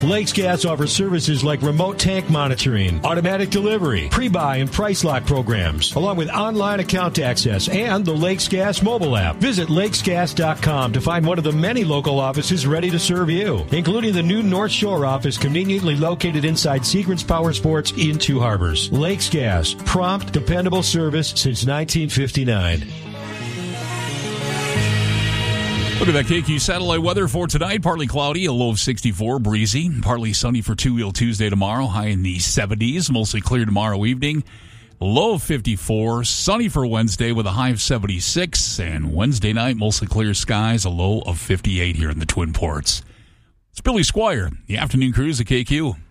Lakes Gas offers services like remote tank monitoring, automatic delivery, pre-buy and price lock programs, along with online account access and the Lakes Gas mobile app. Visit lakesgas.com to find one of the many local offices ready to serve you, including the new North Shore office conveniently located inside Segrants Power Sports in Two Harbors. Lakes Gas, prompt, dependable service since 1959. Look at that KQ satellite weather for tonight. Partly cloudy, a low of 64, breezy. Partly sunny for Two-Wheel Tuesday tomorrow, high in the 70s. Mostly clear tomorrow evening, low of 54. Sunny for Wednesday with a high of 76. And Wednesday night, mostly clear skies, a low of 58 here in the Twin Ports. It's Billy Squire, the afternoon cruise at KQ.